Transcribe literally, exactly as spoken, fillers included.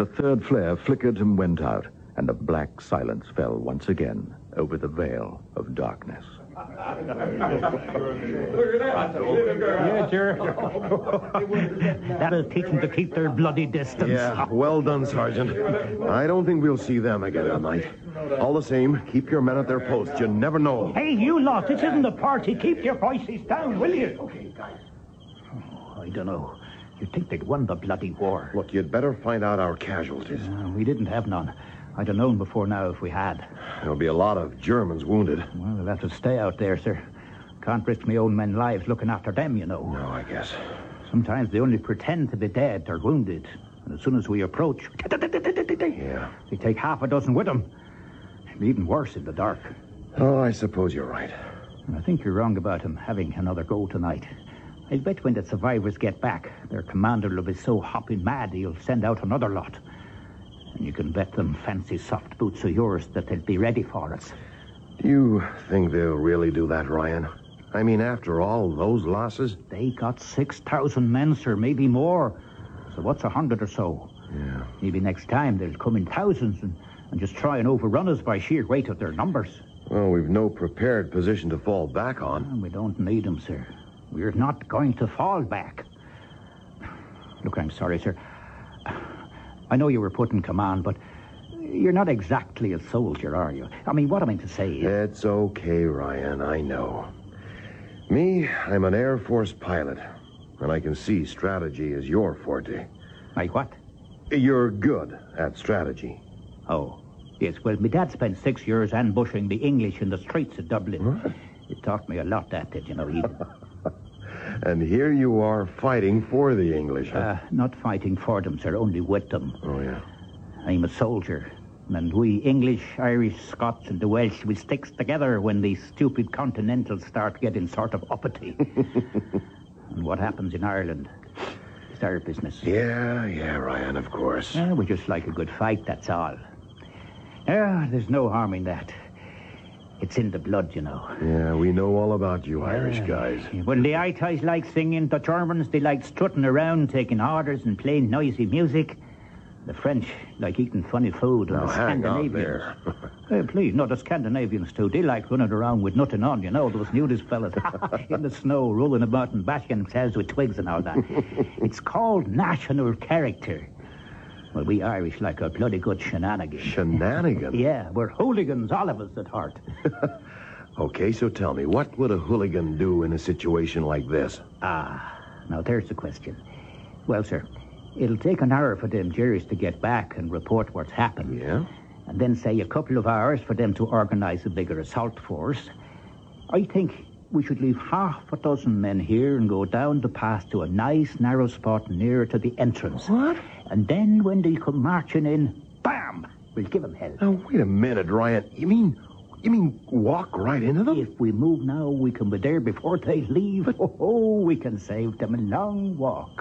The third flare flickered and went out, and a black silence fell once again over the veil of darkness. Yeah, sure. That'll teach them to keep their bloody distance. Yeah, well done, Sergeant. I don't think we'll see them again tonight. All the same, keep your men at their posts. You never know. Hey, you lot, this isn't a party. Keep your voices down, will you? Okay, guys. Oh, I don't know. You'd think they'd won the bloody war. Look, you'd better find out our casualties. Uh, we didn't have none. I'd have known before now if we had. There'll be a lot of Germans wounded. Well, they'll have to stay out there, sir. Can't risk my own men's lives looking after them, you know. No, I guess. Sometimes they only pretend to be dead or wounded. And as soon as we approach... Yeah. They take half a dozen with them. Even worse in the dark. Oh, I suppose you're right. And I think you're wrong about him having another go tonight. I'll bet when the survivors get back, their commander will be so hopping mad he'll send out another lot. And you can bet them fancy soft boots of yours that they'll be ready for us. Do you think they'll really do that, Ryan? I mean, after all those losses? They got six thousand men, sir, maybe more. So what's a hundred or so? Yeah. Maybe next time they'll come in thousands and, and just try and overrun us by sheer weight of their numbers. Well, we've no prepared position to fall back on. And we don't need them, sir. We're not going to fall back. Look, I'm sorry, sir. I know you were put in command, but you're not exactly a soldier, are you? I mean, what I mean to say is... It's okay, Ryan, I know. Me, I'm an Air Force pilot, and I can see strategy is your forte. Like what? You're good at strategy. Oh, yes. Well, my dad spent six years ambushing the English in the streets of Dublin. What? It taught me a lot, that did, you know. He... And here you are fighting for the English, huh? Uh, not fighting for them, sir, only with them. Oh, yeah. I'm a soldier. And we English, Irish, Scots, and the Welsh, we sticks together when these stupid continentals start getting sort of uppity. And what happens in Ireland is our business. Yeah, yeah, Ryan, of course. Uh, we just like a good fight, that's all. Yeah, there's no harm in that. It's in the blood, you know. Yeah, we know all about you Irish guys. When the Itais like singing, the Germans, they like strutting around, taking orders and playing noisy music. The French like eating funny food. And Now, the hang on Scandinavians... there. Hey, please, no, the Scandinavians, too. They like running around with nothing on, you know, those nudist fellas in the snow, rolling about and bashing themselves with twigs and all that. It's called national character. Well, we Irish like a bloody good shenanigan. Shenanigan? Yeah, we're hooligans, all of us at heart. Okay, so tell me, what would a hooligan do in a situation like this? Ah, now there's the question. Well, sir, it'll take an hour for them Jerrys to get back and report what's happened. Yeah? And then, say, a couple of hours for them to organize a bigger assault force. I think we should leave half a dozen men here and go down the pass to a nice, narrow spot nearer to the entrance. What? And then when they come marching in, bam, we'll give them hell. Now, wait a minute, Ryan. You mean, you mean walk right into them? If we move now, we can be there before they leave. Oh, oh, we can save them a long walk.